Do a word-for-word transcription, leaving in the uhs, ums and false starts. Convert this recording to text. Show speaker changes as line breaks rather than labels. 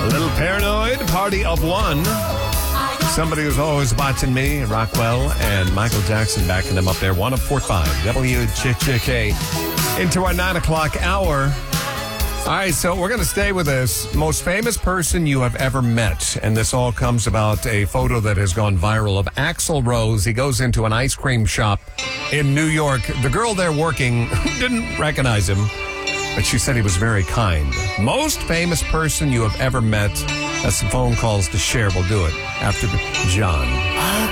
A little paranoid, party of one. Somebody who's always watching me, Rockwell and Michael Jackson backing them up there. One of four five, W J J K. Into our nine o'clock hour. All right, so we're going to stay with this. Most famous person you have ever met. And this all comes about a photo that has gone viral of Axl Rose. He goes into an ice cream shop in New York. The girl there working didn't recognize him, but she said he was very kind. Most famous person you have ever met. That's some phone calls to share. We'll do it after John.